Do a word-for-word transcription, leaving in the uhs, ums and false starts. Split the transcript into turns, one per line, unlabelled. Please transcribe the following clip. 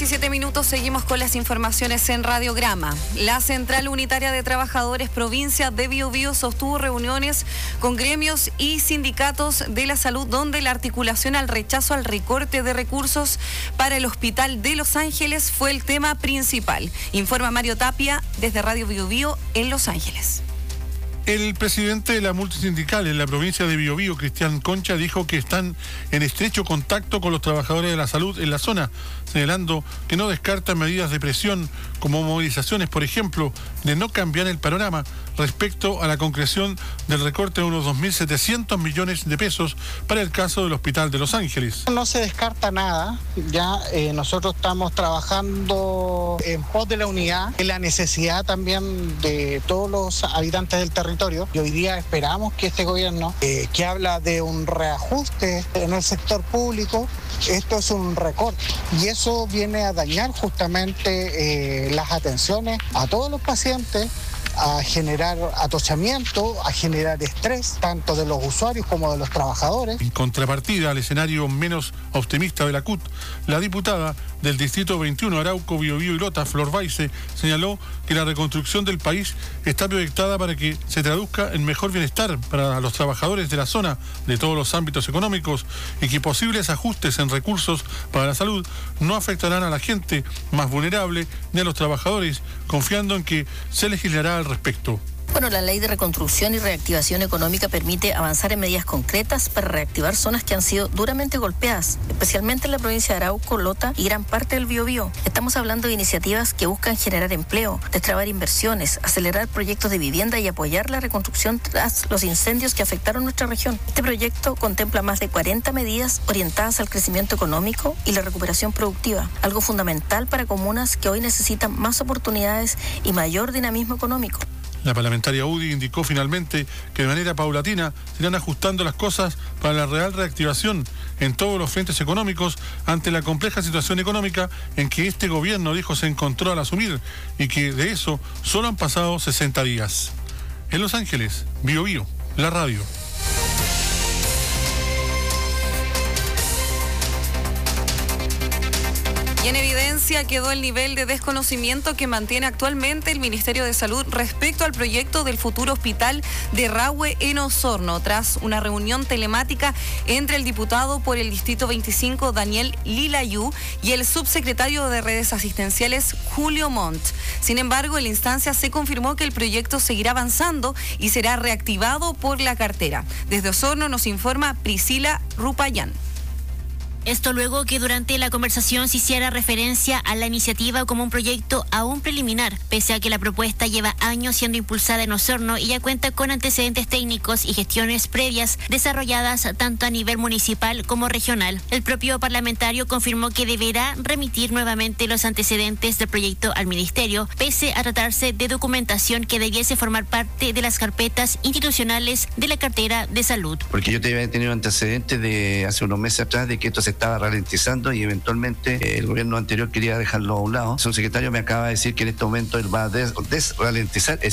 diecisiete minutos, seguimos con las informaciones en Radiograma. La Central Unitaria de Trabajadores Provincia de Biobío sostuvo reuniones con gremios y sindicatos de la salud donde la articulación al rechazo al recorte de recursos para el Hospital de Los Ángeles fue el tema principal. Informa Mario Tapia desde Radio Biobío en Los Ángeles.
El presidente de la multisindical en la provincia de Biobío, Cristian Concha, dijo que están en estrecho contacto con los trabajadores de la salud en la zona, señalando que no descartan medidas de presión como movilizaciones, por ejemplo, de no cambiar el panorama respecto a la concreción del recorte de unos dos mil setecientos millones de pesos para el caso del Hospital de Los Ángeles.
No se descarta nada, ya eh, nosotros estamos trabajando en pos de la unidad, en la necesidad también de todos los habitantes del territorio. Y hoy día esperamos que este gobierno, eh, que habla de un reajuste en el sector público, esto es un recorte y eso viene a dañar justamente eh, las atenciones a todos los pacientes, a generar atochamiento, a generar estrés, tanto de los usuarios como de los trabajadores.
En contrapartida al escenario menos optimista de la C U T, la diputada del Distrito veintiuno, Arauco, Biobío y Lota, Flor Baise, señaló que la reconstrucción del país está proyectada para que se traduzca en mejor bienestar para los trabajadores de la zona de todos los ámbitos económicos y que posibles ajustes en recursos para la salud no afectarán a la gente más vulnerable ni a los trabajadores, confiando en que se legislará al respecto.
Bueno, la Ley de Reconstrucción y Reactivación Económica permite avanzar en medidas concretas para reactivar zonas que han sido duramente golpeadas, especialmente en la provincia de Arauco, Lota y gran parte del Biobío. Estamos hablando de iniciativas que buscan generar empleo, destrabar inversiones, acelerar proyectos de vivienda y apoyar la reconstrucción tras los incendios que afectaron nuestra región. Este proyecto contempla más de cuarenta medidas orientadas al crecimiento económico y la recuperación productiva, algo fundamental para comunas que hoy necesitan más oportunidades y mayor dinamismo económico.
La parlamentaria U D I indicó finalmente que de manera paulatina se irán ajustando las cosas para la real reactivación en todos los frentes económicos ante la compleja situación económica en que este gobierno dijo se encontró al asumir y que de eso solo han pasado sesenta días. En Los Ángeles, Biobío, la radio.
Y en evidencia quedó el nivel de desconocimiento que mantiene actualmente el Ministerio de Salud respecto al proyecto del futuro hospital de Rahue en Osorno, tras una reunión telemática entre el diputado por el Distrito veinticinco, Daniel Lilayú, y el subsecretario de Redes Asistenciales, Julio Montt. Sin embargo, en la instancia se confirmó que el proyecto seguirá avanzando y será reactivado por la cartera. Desde Osorno nos informa Priscila Rupayán.
Esto luego que durante la conversación se hiciera referencia a la iniciativa como un proyecto aún preliminar, pese a que la propuesta lleva años siendo impulsada en Osorno y ya cuenta con antecedentes técnicos y gestiones previas desarrolladas tanto a nivel municipal como regional. El propio parlamentario confirmó que deberá remitir nuevamente los antecedentes del proyecto al ministerio, pese a tratarse de documentación que debiese formar parte de las carpetas institucionales de la cartera de salud.
Porque yo te había tenido antecedentes de hace unos meses atrás de que esto se estaba ralentizando y eventualmente eh, el gobierno anterior quería dejarlo a un lado. El subsecretario me acaba de decir que en este momento él va a des- desralentizar